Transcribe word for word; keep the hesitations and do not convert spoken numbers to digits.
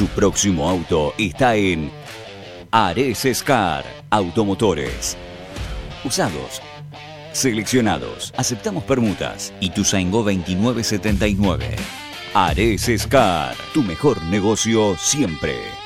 Tu próximo auto está en Ares Car Automotores. Usados, seleccionados, aceptamos permutas. Ituzaingó veintinueve setenta y nueve. Ares Car, tu mejor negocio siempre.